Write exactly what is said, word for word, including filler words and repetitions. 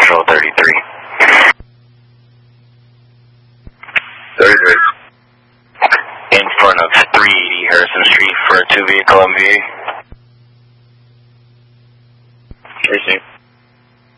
Control thirty-three. thirty-three. In front of three eighty Harrison Street for a two vehicle M V A. Received.